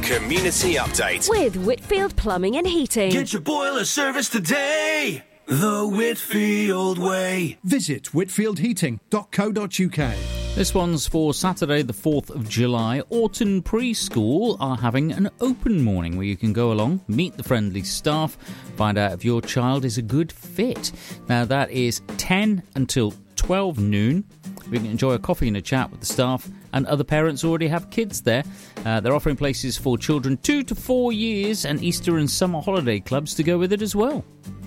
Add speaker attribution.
Speaker 1: Community Update
Speaker 2: with Whitfield Plumbing and Heating.
Speaker 3: Get your boiler service today, the Whitfield way.
Speaker 4: Visit whitfieldheating.co.uk.
Speaker 5: This one's for Saturday the 4th of July. Orton Preschool are having an open morning where you can go along, meet the friendly staff, find out if your child is a good fit. Now that is 10 until 12 noon. We can enjoy a coffee and a chat with the staff, and other parents already have kids there. They're offering places for children 2 to 4 years and Easter and summer holiday clubs to go with it as well.